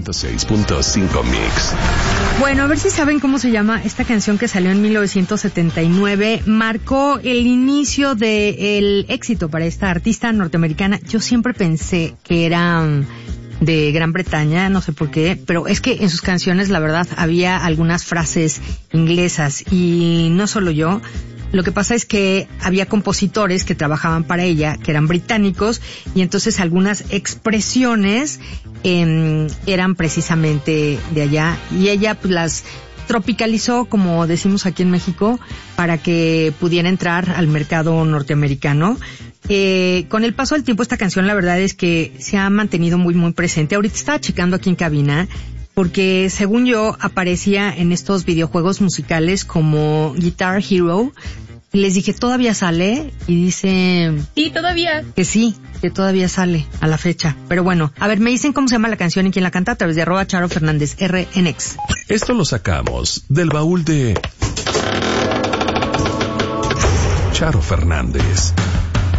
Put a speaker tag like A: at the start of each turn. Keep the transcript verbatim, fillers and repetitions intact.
A: ciento seis punto cinco Mix.
B: Bueno, a ver si saben cómo se llama esta canción que salió en mil novecientos setenta y nueve. Marcó el inicio del éxito para esta artista norteamericana. Yo siempre pensé que era de Gran Bretaña, no sé por qué, pero es que en sus canciones, la verdad, había algunas frases inglesas y no solo yo. Lo que pasa es que había compositores que trabajaban para ella, que eran británicos, y entonces algunas expresiones eh, eran precisamente de allá, y ella pues las tropicalizó, como decimos aquí en México, para que pudiera entrar al mercado norteamericano. Eh, con el paso del tiempo esta canción la verdad es que se ha mantenido muy muy presente. Ahorita estaba checando aquí en cabina, porque según yo aparecía en estos videojuegos musicales como Guitar Hero, y les dije, ¿todavía sale? Y dice...
C: Sí, todavía.
B: Que sí, que todavía sale a la fecha. Pero bueno, a ver, me dicen cómo se llama la canción y quién la canta a través de arroba Charo Fernández R N X.
A: Esto lo sacamos del baúl de Charo Fernández.